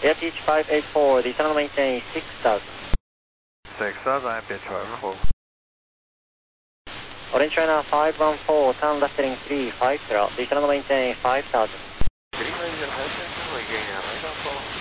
Airteach 584, descend on maintain 6000. 6000, Airteach 584. Orange China 514, turn left heading 350, descend on maintain 5000. Green Ranger, how can you again?